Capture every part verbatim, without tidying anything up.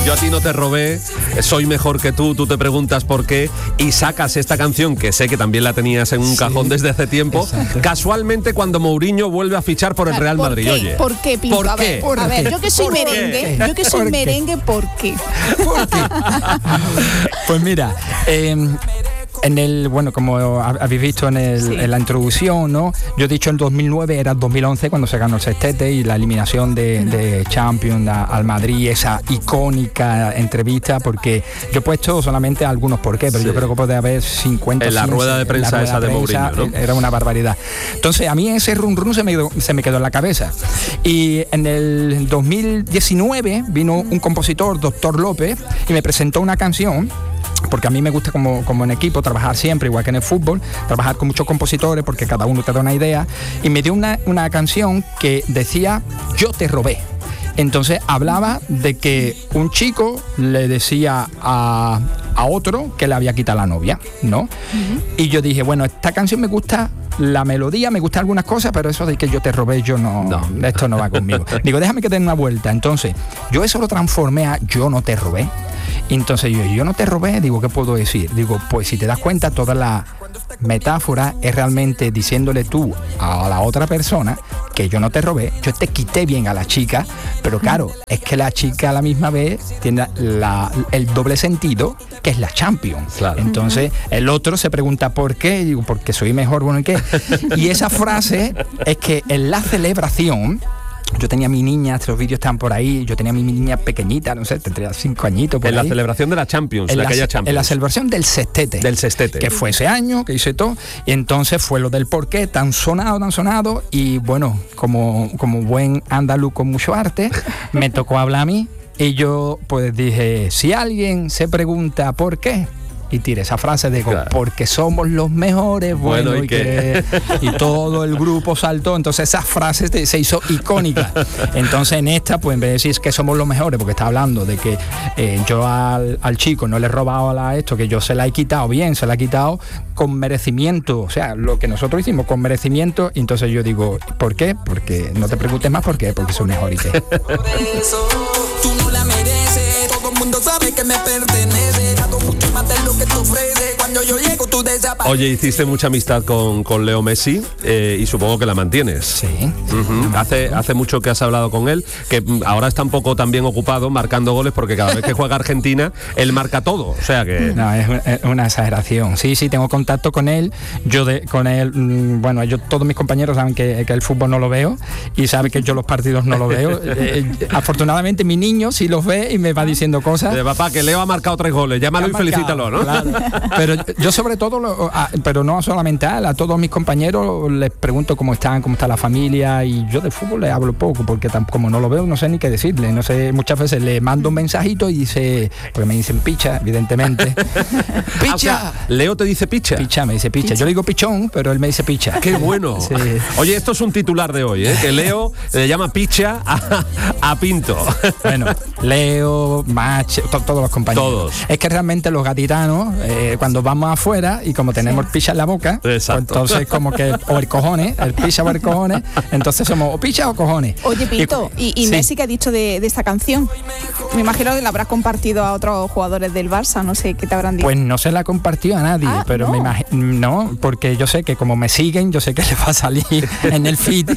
Yo a ti no te robé, soy mejor que tú, tú te preguntas por qué, y sacas esta canción que sé que también la tenías en un sí, cajón desde hace tiempo, exacto. Casualmente cuando Mourinho vuelve a fichar por el Real ¿Por Madrid, qué? oye. ¿Por qué, Pinto? ¿Por a qué? ver, ¿Por a ver, yo que soy merengue, yo que soy merengue, ¿por qué? ¿Por qué? Pues mira, eh, en el, bueno, como habéis visto en, el, sí. en la introducción, ¿no? Yo he dicho en dos mil nueve, era dos mil once cuando se ganó el sextete y la eliminación de, de Champions a, al Madrid, esa icónica entrevista, porque yo he puesto solamente algunos por qué, pero sí. yo creo que puede haber cincuenta. En la rueda de prensa esa de, de Mourinho, ¿no? Era una barbaridad. Entonces a mí ese run run se me, se me quedó en la cabeza. Y en el dos mil diecinueve vino un compositor, doctor López, y me presentó una canción, porque a mí me gusta como, como en equipo trabajar siempre, igual que en el fútbol, trabajar con muchos compositores porque cada uno te da una idea, y me dio una, una canción que decía Yo te robé. Entonces hablaba de que un chico le decía a, a otro que le había quitado la novia, ¿no? Uh-huh. Y yo dije, bueno, esta canción me gusta, la melodía, me gustan algunas cosas, pero eso de que yo te robé, yo no, no. esto no va conmigo. Digo, déjame que te dé una vuelta. Entonces, yo eso lo transformé a Yo no te robé. Entonces yo, yo no te robé, digo, ¿qué puedo decir? Digo, pues si te das cuenta, toda la metáfora es realmente diciéndole tú a la otra persona que yo no te robé, yo te quité bien a la chica, pero claro, es que la chica a la misma vez tiene la, el doble sentido, que es la Champions. Claro. Entonces el otro se pregunta ¿por qué? Digo, porque soy mejor, bueno, ¿y qué? Y esa frase es que en la celebración, yo tenía mi niña, los vídeos están por ahí, yo tenía mi niña pequeñita, no sé, tendría cinco añitos por En ahí. la celebración de la Champions, en de la, aquella Champions. En la celebración del sextete. Del sextete. Que fue ese año, que hice todo, y entonces fue lo del por qué, tan sonado, tan sonado, y bueno, como, como buen andaluz con mucho arte, me tocó hablar a mí, y yo pues dije, si alguien se pregunta por qué, y tiré esa frase de claro. porque somos los mejores, bueno, bueno y, y, que, y todo el grupo saltó. Entonces esa frase se hizo icónica. Entonces en esta, pues en vez de decir que somos los mejores, porque está hablando de que eh, yo al, al chico no le he robado a la esto, que yo se la he quitado bien, se la he quitado con merecimiento, o sea, lo que nosotros hicimos con merecimiento. Y entonces yo digo, ¿por qué? Porque no te preguntes más por qué, porque soy mejor y qué. Tú no la mereces, todo el mundo sabe que me pertenece, dado mucho más de lo que tú ofreces, cuando yo llego tú desapareces. Oye, hiciste mucha amistad con, con Leo Messi eh, y supongo que la mantienes. Sí. Uh-huh. Hace, hace mucho que has hablado con él, que ahora está un poco también ocupado marcando goles, porque cada vez que juega Argentina, él marca todo, o sea que... No, es, es una exageración. Sí, sí, tengo contacto con él, yo de, con él, bueno, yo, todos mis compañeros saben que, que el fútbol no lo veo, y saben que yo los partidos no lo veo. eh, afortunadamente mi niño sí los ve y me va diciendo cosas. De papá, que Leo ha marcado tres goles, llámalo y felicítalo, ¿no? Claro. Pero yo sobre todo, lo, a, pero no solamente a él, a todos mis compañeros les pregunto cómo están, cómo está la familia, y yo de fútbol les hablo poco, porque tam, como no lo veo, no sé ni qué decirle, no sé, muchas veces le mando un mensajito y dice, porque me dicen picha, evidentemente. ¡Picha! O sea, Leo te dice picha. Picha, me dice picha. picha. Yo le digo pichón, pero él me dice picha. ¡Qué bueno! Sí. Oye, esto es un titular de hoy, ¿eh? Que Leo le llama picha a, a Pinto. Bueno, Leo, Mach, to, todos los compañeros. Todos. Es que realmente los gaditanos, eh, cuando vamos afuera y como tenemos sí. picha en la boca, pues entonces como que, o el cojones, el picha o el cojones, entonces somos o picha o cojones. Oye, Pinto, y, y, y sí. Messi, ¿qué ha dicho de, de esta canción? Me imagino que la habrás compartido a otros jugadores del Barça, no sé qué te habrán dicho. Pues no se la ha compartido a nadie, ah, pero no. me imagino, no, porque yo sé que como me siguen, yo sé que les va a salir en el feed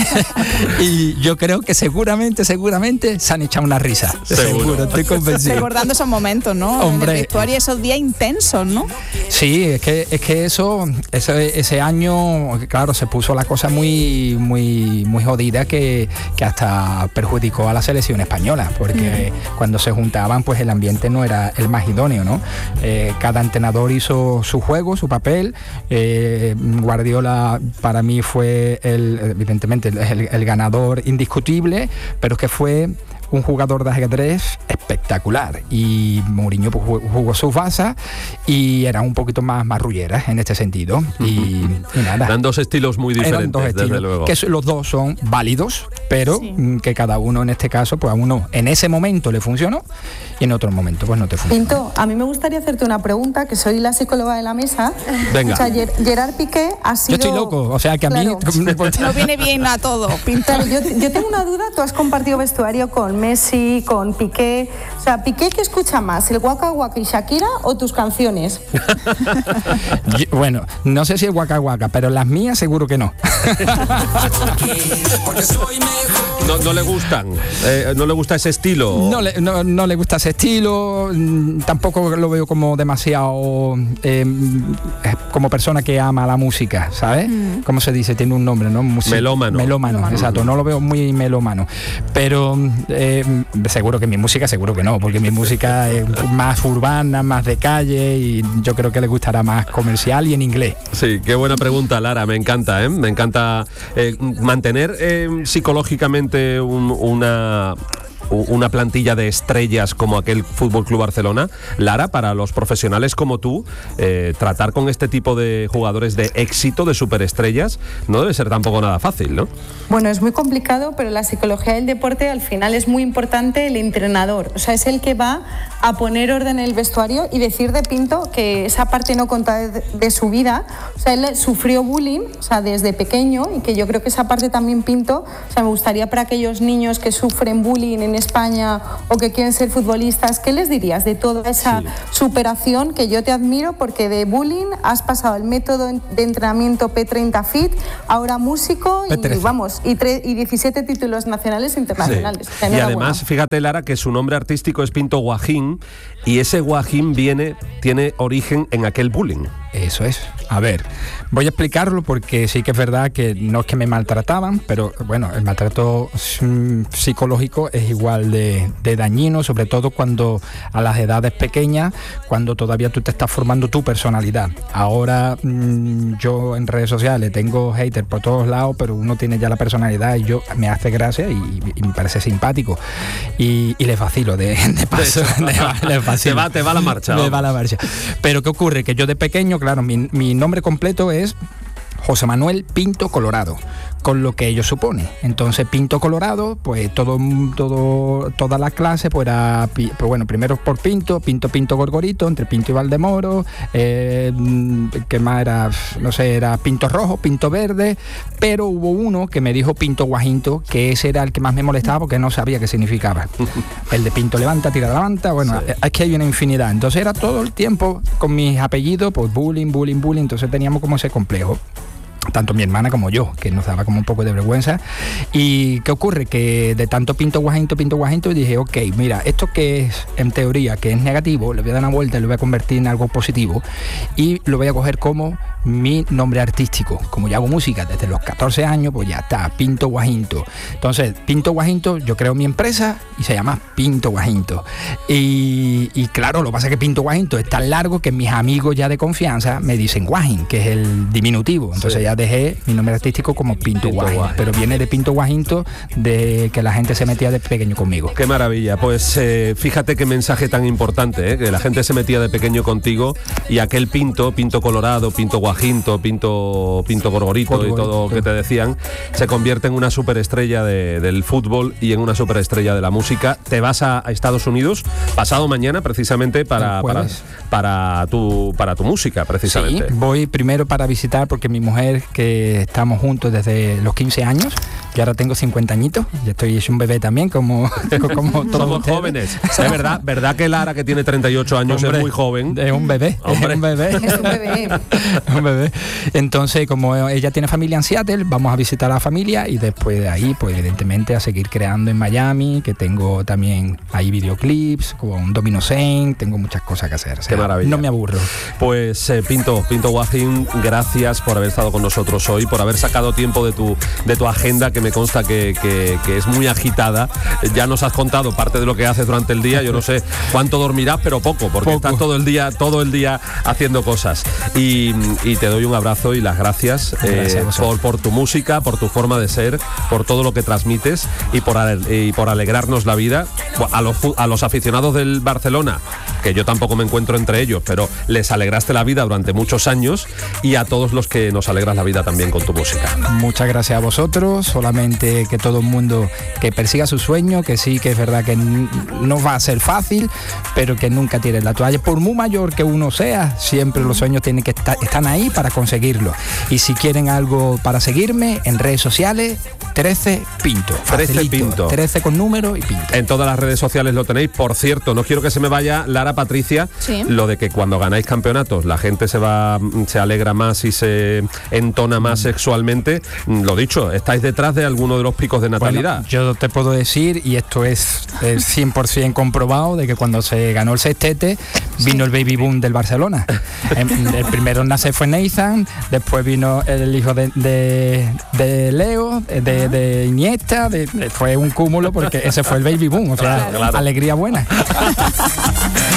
y yo creo que seguramente, seguramente se han echado una risa. Seguro, Seguro estoy convencido. Recordando esos momentos, ¿no? Hombre, en el vestuario, esos días intensos, ¿no? Sí, es que es que eso, ese, ese año, claro, se puso la cosa muy, muy, muy jodida que, que hasta perjudicó a la selección española, porque mm. cuando se juntaban, pues el ambiente no era el más idóneo, ¿no? Eh, cada entrenador hizo su juego, su papel. Eh, Guardiola para mí fue el, evidentemente, el, el ganador indiscutible, pero que fue un jugador de ajedrez espectacular, y Mourinho pues, jugó su base y era un poquito más marrullera en este sentido y, y nada. Eran dos estilos muy diferentes, dos estilos, desde luego. Que los dos son válidos, pero sí. que cada uno en este caso, pues a uno en ese momento le funcionó y en otro momento pues no te funcionó. Pinto, a mí me gustaría hacerte una pregunta, que soy la psicóloga de la mesa. Venga. O sea, Gerard Piqué ha sido... Yo estoy loco, o sea que a claro. mí... No viene bien a todo, Pinto. Claro, yo, yo tengo una duda, tú has compartido vestuario con Messi, con Piqué, O sea, Piqué, ¿qué escucha más? ¿El Waka Waka y Shakira o tus canciones? Yo, bueno, no sé si el Waka Waka, pero las mías seguro que no. No, no le gustan, eh, no le gusta ese estilo. No le, no, no le gusta ese estilo, tampoco lo veo como demasiado eh, como persona que ama la música, ¿sabes? Mm. ¿Cómo se dice? Tiene un nombre, ¿no? Music- melómano. melómano. Melómano, exacto. No lo veo muy melómano, pero eh, seguro que mi música, seguro que no, porque mi música es más urbana, más de calle y yo creo que le gustará más comercial y en inglés. Sí, qué buena pregunta, Lara, me encanta, ¿eh? Me encanta eh, mantener eh, psicológicamente un, una... una plantilla de estrellas como aquel Fútbol Club Barcelona. Lara, para los profesionales como tú, eh, tratar con este tipo de jugadores de éxito, de superestrellas, no debe ser tampoco nada fácil, ¿no? Bueno, es muy complicado, pero la psicología del deporte al final es muy importante el entrenador. O sea, es el que va a poner orden en el vestuario y decir de Pinto que esa parte no conta de, de su vida. O sea, él sufrió bullying, o sea, desde pequeño, y que yo creo que esa parte también Pinto, o sea, me gustaría para aquellos niños que sufren bullying en España o que quieren ser futbolistas, ¿qué les dirías de toda esa sí. superación? Que yo te admiro porque de bullying has pasado el método de entrenamiento P treinta Fit, ahora músico y vamos, y, tre- y diecisiete títulos nacionales e internacionales. Sí. Y además, fíjate, Lara, que su nombre artístico es Pinto Guajín y ese Guajín viene, tiene origen en aquel bullying. Eso es. A ver, voy a explicarlo porque sí que es verdad que no es que me maltrataban, pero bueno, el maltrato mm, psicológico es igual de, de dañino, sobre todo cuando a las edades pequeñas, cuando todavía tú te estás formando tu personalidad. Ahora mmm, yo en redes sociales tengo haters por todos lados, pero uno tiene ya la personalidad y yo me hace gracia y, y me parece simpático y, y les vacilo de, de paso. Les vacilo. Te va, te va la marcha. Me va la marcha. Pero ¿qué ocurre? Que yo de pequeño, claro, mi, mi nombre completo es José Manuel Pinto Colorado, con lo que ello supone. Entonces Pinto Colorado, pues todo, todo toda la clase pues era, pues bueno, primero por Pinto, Pinto Pinto Gorgorito, entre Pinto y Valdemoro, eh, que más era, no sé, era Pinto Rojo, Pinto Verde, pero hubo uno que me dijo Pinto Guajinto, que ese era el que más me molestaba porque no sabía qué significaba. El de Pinto levanta, tira levanta, bueno, sí. Es que hay una infinidad. Entonces era todo el tiempo con mis apellidos, pues bullying, bullying, bullying, entonces teníamos como ese complejo. Tanto mi hermana como yo, que nos daba como un poco de vergüenza. ¿Y qué ocurre? Que de tanto Pinto Guajinto, Pinto Guajinto, dije, ok, mira, esto que es, en teoría, que es negativo, le voy a dar una vuelta y lo voy a convertir en algo positivo y lo voy a coger como mi nombre artístico. Como yo hago música desde los catorce años, pues ya está, Pinto Guajinto. Entonces, Pinto Guajinto, yo creo mi empresa y se llama Pinto Guajinto. Y, y claro, lo que pasa es que Pinto Guajinto es tan largo que mis amigos ya de confianza me dicen Guajin, que es el diminutivo. Entonces sí. Ya dejé mi nombre artístico como Pinto, Pinto Guajin, Guajin, pero viene de Pinto Guajinto, de que la gente se metía de pequeño conmigo. Qué maravilla, pues eh, fíjate qué mensaje tan importante, ¿eh? Que la gente se metía de pequeño contigo y aquel Pinto, Pinto Colorado, Pinto Guajinto, Pinto, Pinto Gorgorito Gorgorito, y todo lo que te decían, se convierte en una superestrella de, del fútbol y en una superestrella de la música. Te vas a, a Estados Unidos pasado mañana precisamente para, para, para, tu, para tu música, precisamente. Sí, voy primero para visitar porque mi mujer, que estamos juntos desde los quince años, que ahora tengo cincuenta añitos, ya estoy hecho un bebé también, como, como todos Somos ustedes. Jóvenes. Es verdad, verdad que Lara, que tiene treinta y ocho años, hombre, es muy joven. Es un bebé, hombre. es un bebé. Es un bebé. un bebé. Entonces, como ella tiene familia en Seattle, vamos a visitar a la familia y después de ahí, pues evidentemente a seguir creando en Miami, que tengo también ahí videoclips, con Domino Saint, tengo muchas cosas que hacer. O sea, qué maravilla. No me aburro. Pues eh, Pinto, Pinto Guajin, gracias por haber estado con nosotros hoy, por haber sacado tiempo de tu, de tu agenda, que me consta que, que, que es muy agitada. Ya nos has contado parte de lo que haces durante el día. Yo no sé cuánto dormirás, pero poco, porque poco. Estás todo el día, todo el día haciendo cosas. Y, y te doy un abrazo y las gracias, gracias eh, por, por tu música, por tu forma de ser, por todo lo que transmites y por, y por alegrarnos la vida. A los, a los aficionados del Barcelona, que yo tampoco me encuentro entre ellos, pero les alegraste la vida durante muchos años, y a todos los que nos alegras la vida también con tu música. Muchas gracias a vosotros, solamente que todo el mundo que persiga su sueño, que sí, que es verdad que no va a ser fácil, pero que nunca tire la toalla. Por muy mayor que uno sea, siempre los sueños tienen que estar, están ahí para conseguirlo. Y si quieren algo para seguirme, en redes sociales, trece Pinto. trece Pinto. trece con número y Pinto. En todas las redes sociales lo tenéis. Por cierto, no quiero que se me vaya, Lara, Patricia, sí. lo de que cuando ganáis campeonatos la gente se va, se alegra más y se entona más sexualmente. Lo dicho, estáis detrás de alguno de los picos de natalidad. Bueno, yo te puedo decir, y esto es, es cien por ciento comprobado, de que cuando se ganó el sextete vino el baby boom del Barcelona. El primero en nacer fue Nathan, después vino el hijo de, de, de Leo, de, de Iniesta, de, de, fue un cúmulo porque ese fue el baby boom, o sea, claro, claro. Alegría buena.